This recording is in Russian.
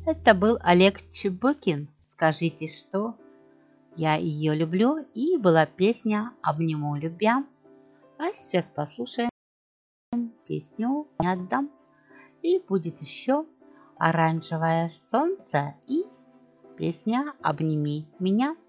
Это был Олег Чебыкин. Скажите, что? Я ее люблю. И была песня «Обниму любя». А сейчас послушаем песню «Не отдам». И будет еще «Оранжевое солнце» и песня «Обними меня».